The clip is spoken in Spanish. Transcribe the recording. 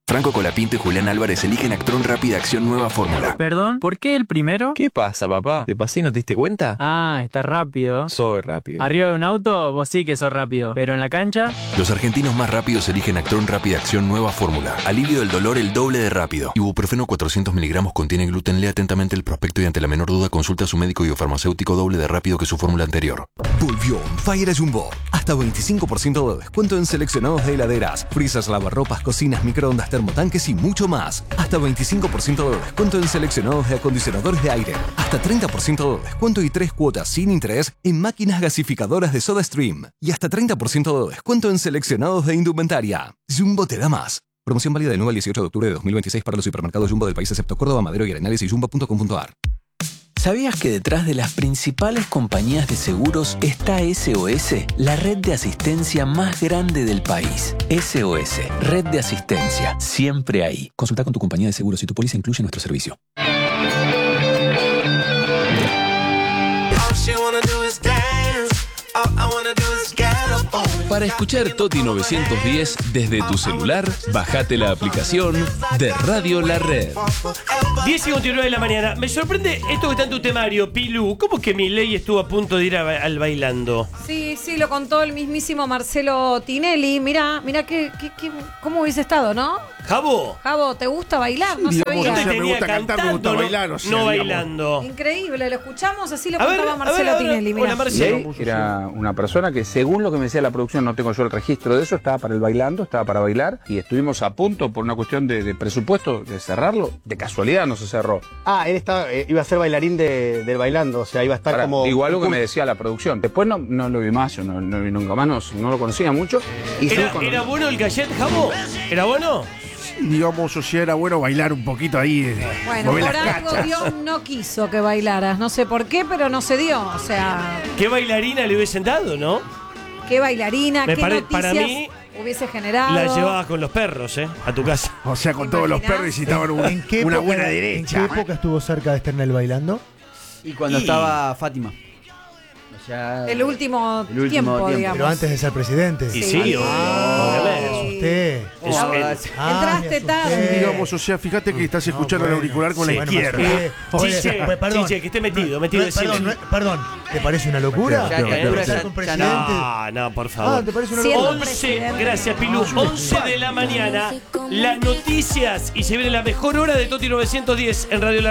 Franco Colapinto y Julián Álvarez eligen Actron Rápida Acción Nueva Fórmula. Perdón, ¿por qué el primero? ¿Qué pasa, papá? ¿Te pasé y no te diste cuenta? Ah, está rápido. Soy rápido. Arriba de un auto, vos sí que sos rápido. Pero en la cancha... Los argentinos más rápidos eligen Actron Rápida Acción Nueva Fórmula. Alivio del dolor el doble de rápido. Ibuprofeno 400 miligramos contiene gluten. Lea atentamente el prospecto y ante la menor duda consulta a su médico y o farmacéutico doble de rápido que su fórmula anterior. Volvió On Fire a Jumbo. Hasta 25% de descuento en seleccionados de heladeras, freezers, lavarropas, cocinas, microondas, termotanques y mucho más. Hasta 25% de descuento en seleccionados de acondicionadores de aire. Hasta 30% de descuento y 3 cuotas sin interés en máquinas gasificadoras de SodaStream. Y hasta 30% de descuento en seleccionados de indumentaria. Jumbo te da más. Promoción válida del 9 al 18 de octubre de 2026 para los supermercados Jumbo del país excepto Córdoba, Madero y Arenales y jumbo.com.ar. ¿Sabías que detrás de las principales compañías de seguros está SOS, la red de asistencia más grande del país? SOS, red de asistencia, siempre ahí. Consulta con tu compañía de seguros si tu póliza incluye nuestro servicio. Para escuchar Toti 910 desde tu celular, bajate la aplicación de Radio La Red. 10:59 de la mañana. Me sorprende esto que está en tu temario, Pilu. ¿Cómo es que Milei estuvo a punto de ir al bailando? Sí, lo contó el mismísimo Marcelo Tinelli. Mirá cómo hubiese estado, ¿no? Jabo, ¿te gusta bailar? No yo sabía. te me tenía gusta cantar, me gusta cantando, bailar, o sea, no digamos. bailando. Increíble, lo escuchamos, así lo A ver, contaba Marcelo Tinelli. Mirá. Hola, Marcelo. Era una persona que, según lo que me decía la producción, no tengo yo el registro de eso, estaba para el bailando, estaba para bailar, y estuvimos a punto por una cuestión de presupuesto de cerrarlo. De casualidad no se cerró. Ah, él iba a ser bailarín del bailando, o sea, iba a estar como... Igual lo que me decía la producción. Después no lo vi más, yo no vi nunca más, no lo conocía mucho. Y ¿Era bueno el gallet, Jabo? ¿Era bueno? Digamos, o sea, era bueno bailar un poquito ahí. Bueno, mover por las algo cachas. Dios no quiso que bailaras. No sé por qué, pero no se dio. O sea, ¿Qué bailarina le hubiesen dado, no? qué bailarina, qué noticias para mí, hubiese generado. la llevabas con los perros, a tu casa. O sea, con todos los perros necesitaban una buena derecha. ¿En qué época estuvo cerca de estar en el bailando? Y cuando estaba Fátima. O sea, El último tiempo, digamos. Pero antes de ser presidente. Y sí, obviamente. Usted. Entraste tarde. Digamos, o sea, fíjate que estás escuchando el auricular con la izquierda. Chiche, que esté metido. Perdón, ¿te parece una locura? No, por favor. ¿te parece una locura? 11, gracias Pilu, 11 de la mañana, las noticias, y se viene la mejor hora de Toti 910 en Radio La